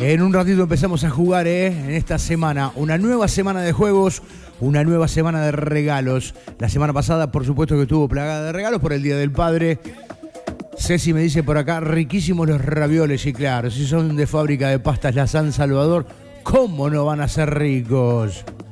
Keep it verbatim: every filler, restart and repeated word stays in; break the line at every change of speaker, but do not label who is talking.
En un ratito empezamos a jugar, ¿eh? En esta semana. Una nueva semana de juegos, una nueva semana de regalos. La semana pasada, por supuesto, que estuvo plagada de regalos por el Día del Padre. Ceci me dice por acá, riquísimos los ravioles. Y claro, si son de fábrica de pastas La San Salvador, ¿cómo no van a ser ricos?